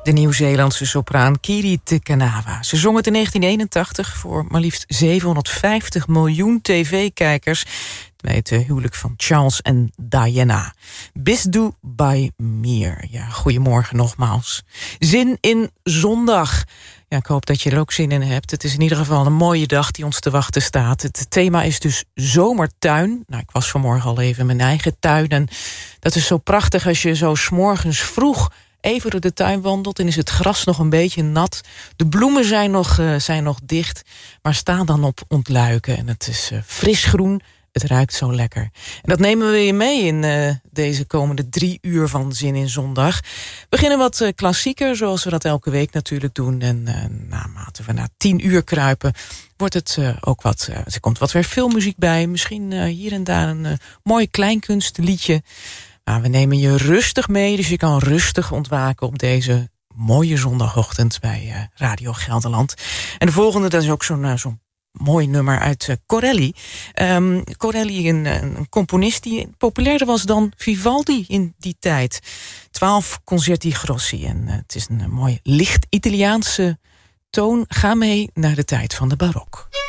De Nieuw-Zeelandse sopraan Kiri Te Kanawa. Ze zong het in 1981 voor maar liefst 750 miljoen tv-kijkers bij het huwelijk van Charles en Diana. Bisdu by Meer. Ja, goedemorgen nogmaals. Zin in zondag. Ja, ik hoop dat je er ook zin in hebt. Het is in ieder geval een mooie dag die ons te wachten staat. Het thema is dus zomertuin. Nou, ik was vanmorgen al even in mijn eigen tuin. En dat is zo prachtig als je zo 's morgens vroeg even door de tuin wandelt en is het gras nog een beetje nat. De bloemen zijn nog dicht, maar staan dan op ontluiken. En het is fris groen. Het ruikt zo lekker. En dat nemen we je mee in deze komende 3 uur van Zin in Zondag. We beginnen wat klassieker, zoals we dat elke week natuurlijk doen. En naarmate we naar 10 uur kruipen, wordt het ook wat. Er komt wat weer filmmuziek bij. Misschien hier en daar een mooi kleinkunstliedje. Maar we nemen je rustig mee, dus je kan rustig ontwaken op deze mooie zondagochtend bij Radio Gelderland. En de volgende, dat is ook zo'n mooi nummer uit Corelli. Corelli, een componist die populairder was dan Vivaldi in die tijd. 12 concerti grossi. En het is een mooi licht Italiaanse toon. Ga mee naar de tijd van de barok.